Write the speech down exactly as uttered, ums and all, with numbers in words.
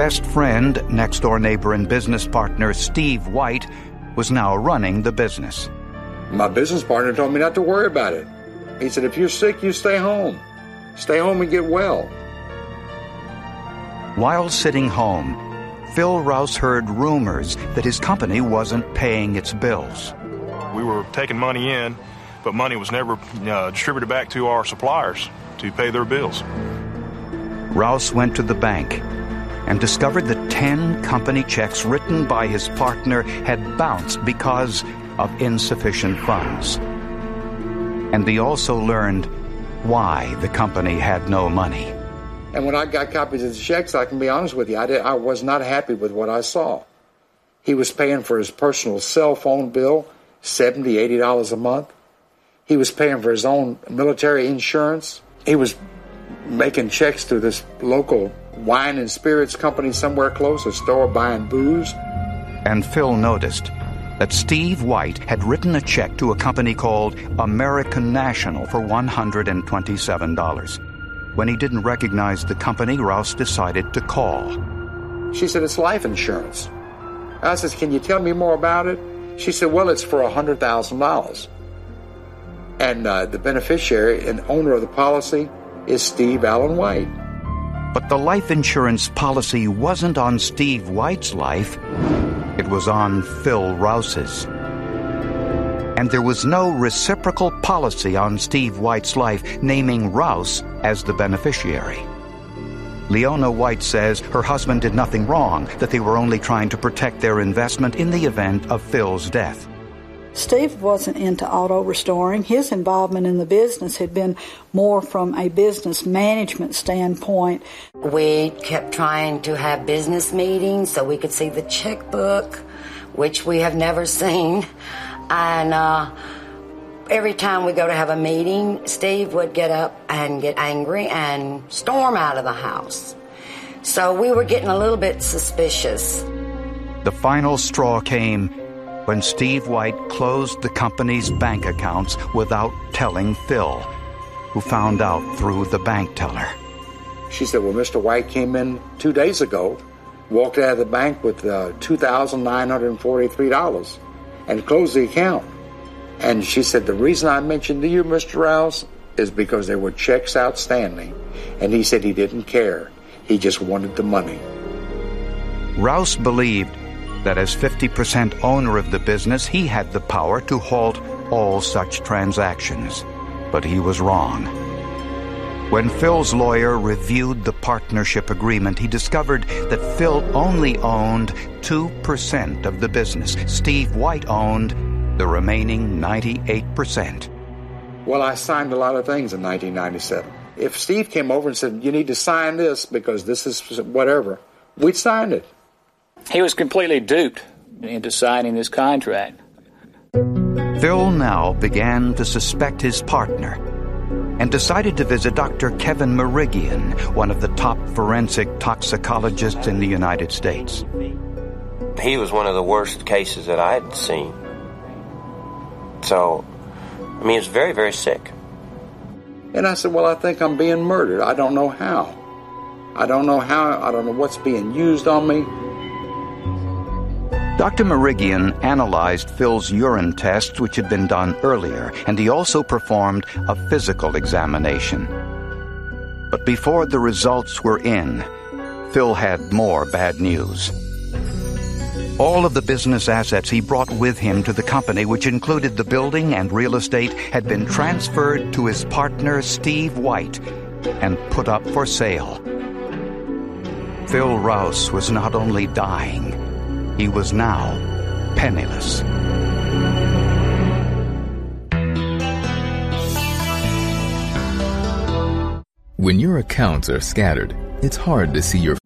Best friend, next-door neighbor and business partner Steve White was now running the business. My business partner told me not to worry about it. He said, if you're sick, you stay home. Stay home and get well. While sitting home, Phil Rouse heard rumors that his company wasn't paying its bills. We were taking money in, but money was never uh, distributed back to our suppliers to pay their bills. Rouse went to the bank and discovered that ten company checks written by his partner had bounced because of insufficient funds. And they also learned why the company had no money. And when I got copies of the checks, I can be honest with you, I, did, I was not happy with what I saw. He was paying for his personal cell phone bill, seventy dollars, eighty dollars a month. He was paying for his own military insurance. He was making checks to this local wine and spirits company somewhere close, a store buying booze. And Phil noticed that Steve White had written a check to a company called American National for one hundred twenty-seven dollars. When he didn't recognize the company, Rouse decided to call. She said, it's life insurance. I said, can you tell me more about it? She said, well, it's for one hundred thousand dollars. And uh, the beneficiary and owner of the policy is Steve Allen White. But the life insurance policy wasn't on Steve White's life. It was on Phil Rouse's. And there was no reciprocal policy on Steve White's life naming Rouse as the beneficiary. Leona White says her husband did nothing wrong, that they were only trying to protect their investment in the event of Phil's death. Steve wasn't into auto restoring. His involvement in the business had been more from a business management standpoint. We kept trying to have business meetings so we could see the checkbook, which we have never seen. And uh, every time we go to have a meeting, Steve would get up and get angry and storm out of the house. So we were getting a little bit suspicious. The final straw came when Steve White closed the company's bank accounts without telling Phil, who found out through the bank teller. She said, well, Mister White came in two days ago, walked out of the bank with uh, two thousand nine hundred forty-three dollars and closed the account. And she said, the reason I mentioned to you, Mister Rouse, is because there were checks outstanding. And he said he didn't care. He just wanted the money. Rouse believed that as fifty percent owner of the business, he had the power to halt all such transactions. But he was wrong. When Phil's lawyer reviewed the partnership agreement, he discovered that Phil only owned two percent of the business. Steve White owned the remaining ninety-eight percent. Well, I signed a lot of things in nineteen ninety-seven. If Steve came over and said, you need to sign this because this is whatever, we'd sign it. He was completely duped into signing this contract. Phil now began to suspect his partner and decided to visit Doctor Kevin Merigian, one of the top forensic toxicologists in the United States. He was one of the worst cases that I had seen. So, I mean, he was very, very sick. And I said, well, I think I'm being murdered. I don't know how. I don't know how. I don't know what's being used on me. Doctor Merigian analyzed Phil's urine tests, which had been done earlier, and he also performed a physical examination. But before the results were in, Phil had more bad news. All of the business assets he brought with him to the company, which included the building and real estate, had been transferred to his partner, Steve White, and put up for sale. Phil Rouse was not only dying, he was now penniless. When your accounts are scattered, it's hard to see your